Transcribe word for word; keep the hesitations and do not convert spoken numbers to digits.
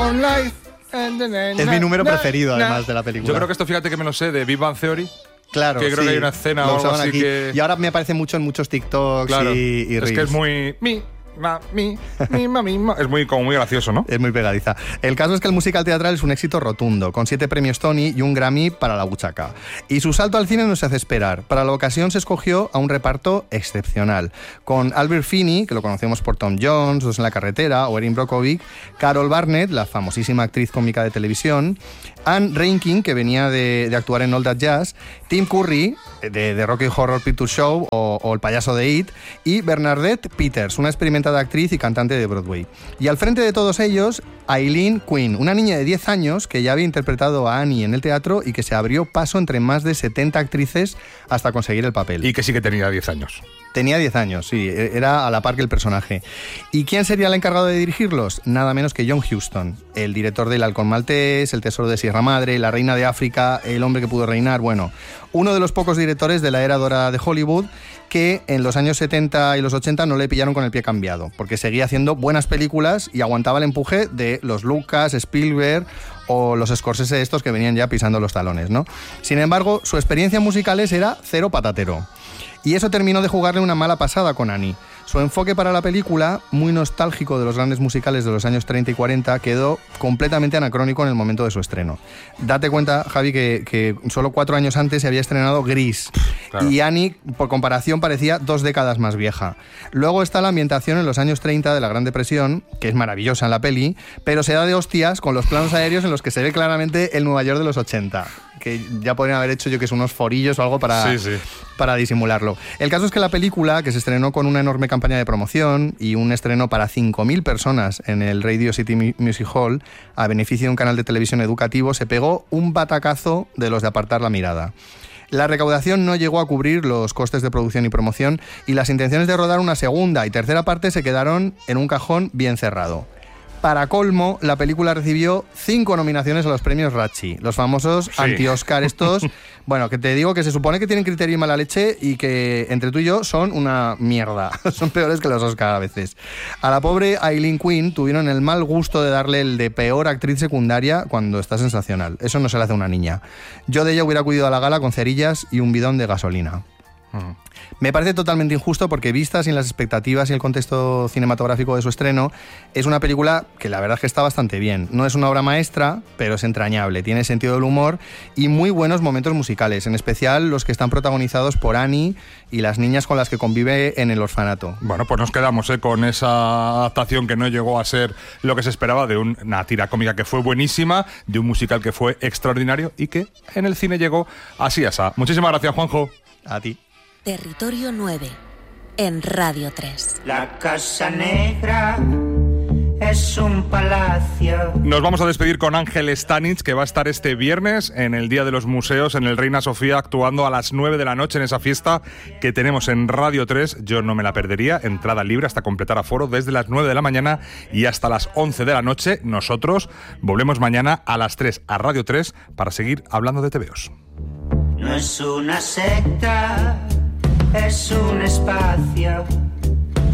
on life. Es mi número preferido, además, de la película. Yo creo que esto, fíjate que me lo sé, de Big Bang Theory. Claro, que creo sí, que hay una escena o algo así aquí. que... Y ahora me aparece mucho en muchos TikToks claro, y, y es reels. que es muy... Mi, ma, mi, mi, ma, mi, ma. Es muy, como muy gracioso, ¿no? Es muy pegadiza. El caso es que el musical teatral es un éxito rotundo, con siete premios Tony y un Grammy para la buchaca. Y su salto al cine no se hace esperar. Para la ocasión se escogió a un reparto excepcional, con Albert Finney, que lo conocemos por Tom Jones, Dos en la carretera, o Erin Brockovich, Carol Barnett, la famosísima actriz cómica de televisión, Anne Reinking, que venía de, de actuar en All That Jazz, Tim Curry, de, de Rocky Horror Picture Show, o, o el payaso de It, y Bernadette Peters, una experimentada actriz y cantante de Broadway. Y al frente de todos ellos, Aileen Quinn, una niña de diez años que ya había interpretado a Annie en el teatro y que se abrió paso entre más de setenta actrices hasta conseguir el papel. Y que sí que tenía diez años. Tenía diez años, sí, era a la par que el personaje. ¿Y quién sería el encargado de dirigirlos? Nada menos que John Huston, el director del Halcón Maltés, El Tesoro de Sierra Madre, La Reina de África, El Hombre que pudo reinar, bueno, uno de los pocos directores de la era dorada de Hollywood que en los años setenta y los ochenta no le pillaron con el pie cambiado, porque seguía haciendo buenas películas y aguantaba el empuje de los Lucas, Spielberg o los Scorsese estos que venían ya pisando los talones, ¿no? Sin embargo, su experiencia en musicales era cero patatero. Y eso terminó de jugarle una mala pasada con Annie. Su enfoque para la película, muy nostálgico de los grandes musicales de los años treinta y cuarenta, quedó completamente anacrónico en el momento de su estreno. Date cuenta, Javi, que, que solo cuatro años antes se había estrenado Gris. Claro. Y Annie, por comparación, parecía dos décadas más vieja. Luego está la ambientación en los años treinta de la Gran Depresión, que es maravillosa en la peli, pero se da de hostias con los planos aéreos en los que se ve claramente el Nueva York de los ochenta. Que ya podrían haber hecho, yo que sé, unos forillos o algo para, sí, sí. para disimularlo. El caso es que la película, que se estrenó con una enorme campaña de promoción y un estreno para cinco mil personas en el Radio City Music Hall, a beneficio de un canal de televisión educativo, se pegó un batacazo de los de apartar la mirada. La recaudación no llegó a cubrir los costes de producción y promoción y las intenciones de rodar una segunda y tercera parte se quedaron en un cajón bien cerrado. Para colmo, la película recibió cinco nominaciones a los premios Razzie, los famosos sí. anti-Oscar estos, bueno, que te digo que se supone que tienen criterio y mala leche y que entre tú y yo son una mierda, son peores que los Oscar a veces. A la pobre Aileen Quinn tuvieron el mal gusto de darle el de peor actriz secundaria cuando está sensacional, eso no se le hace a una niña. Yo de ella hubiera acudido a la gala con cerillas y un bidón de gasolina. Uh-huh. Me parece totalmente injusto porque, vistas sin las expectativas y el contexto cinematográfico de su estreno, es una película que la verdad es que está bastante bien. No es una obra maestra, pero es entrañable, tiene sentido del humor y muy buenos momentos musicales, en especial los que están protagonizados por Annie y las niñas con las que convive en el orfanato. Bueno, pues nos quedamos ¿eh? con esa adaptación que no llegó a ser lo que se esperaba, de una tira cómica que fue buenísima, de un musical que fue extraordinario y que en el cine llegó así asá. Muchísimas gracias, Juanjo. A ti. Territorio nueve, en Radio tres. La Casa Negra es un palacio. Nos vamos a despedir con Ángel Stanich, que va a estar este viernes en el Día de los Museos en el Reina Sofía, actuando a las nueve de la noche en esa fiesta que tenemos en Radio tres. Yo no me la perdería, entrada libre hasta completar aforo desde las nueve de la mañana y hasta las once de la noche. Nosotros volvemos mañana a las tres a Radio tres para seguir hablando de tebeos. No es una secta, es un espacio